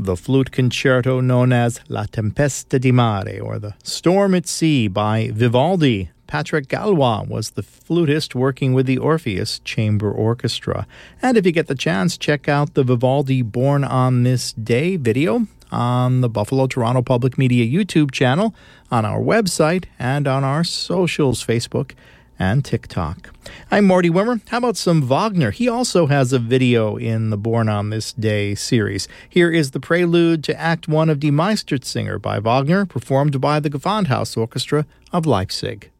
the flute concerto known as La Tempesta di Mare, or The Storm at Sea by Vivaldi. Patrick Gallois was the flutist working with the Orpheus Chamber Orchestra. And if you get the chance, check out the Vivaldi Born on This Day video on the Buffalo Toronto Public Media YouTube channel, on our website, and on our socials, Facebook and TikTok. I'm Morty Wimmer. How about some Wagner? He also has a video in the Born on This Day series. Here is the prelude to Act 1 of Die Meistersinger by Wagner, performed by the Gewandhaus Orchestra of Leipzig.